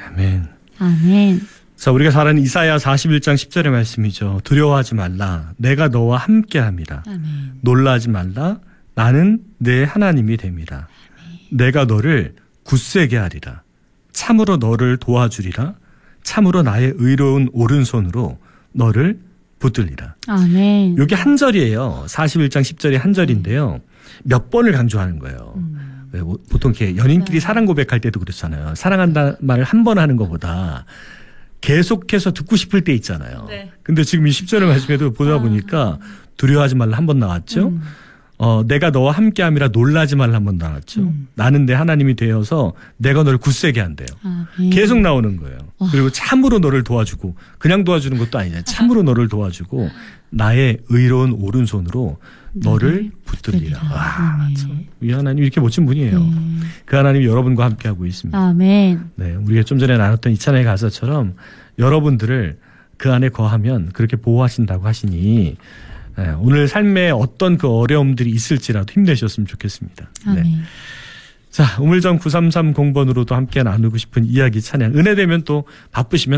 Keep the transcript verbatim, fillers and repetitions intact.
아멘. 아멘. 자, 우리가 잘 아는 이사야 사십일 장 십 절의 말씀이죠. 두려워하지 말라. 내가 너와 함께함이라. 아멘. 놀라지 말라. 나는 내 하나님이 됨이라. 아멘. 내가 너를 굳세게 하리라. 참으로 너를 도와주리라. 참으로 나의 의로운 오른손으로 너를 붙들리라. 아멘. 여기 한 절이에요. 사십일 장 십 절이 한 절인데요. 몇 번을 강조하는 거예요. 음. 왜 보통 이렇게 연인끼리 네. 사랑 고백할 때도 그렇잖아요. 사랑한다는 말을 한 번 하는 것보다 계속해서 듣고 싶을 때 있잖아요. 네. 근데 지금 이 십 절의 말씀에도 보다 아. 보니까 두려워하지 말라 한 번 나왔죠. 음. 어, 내가 너와 함께함이라 놀라지 말라 한 번 나왔죠. 음. 나는 내 하나님이 되어서 내가 너를 굳세게 한대요. 아멘. 계속 나오는 거예요. 와. 그리고 참으로 너를 도와주고 그냥 도와주는 것도 아니잖아요. 참으로 너를 도와주고 나의 의로운 오른손으로 너를 붙들리라. 와, 아멘. 참, 이 하나님 이렇게 멋진 분이에요. 네. 그 하나님이 여러분과 함께하고 있습니다. 아멘. 네, 우리가 좀 전에 나눴던 이찬의 가사처럼 여러분들을 그 안에 거하면 그렇게 보호하신다고 하시니 네, 오늘 삶에 어떤 그 어려움들이 있을지라도 힘내셨으면 좋겠습니다. 아멘. 네. 자, 우물정 구삼삼공 번으로도 함께 나누고 싶은 이야기 찬양. 은혜 되면 또 바쁘시면